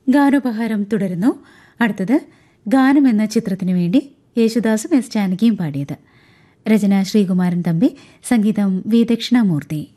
ഗാനോപഹാരം തുടരുന്നു. അടുത്തത് ഗാനം എന്ന ചിത്രത്തിനു വേണ്ടി യേശുദാസും എസ് ജാനകിയും പാടിയത്. രചന ശ്രീകുമാരൻ തമ്പി, സംഗീതം വി ദക്ഷിണാമൂർത്തി.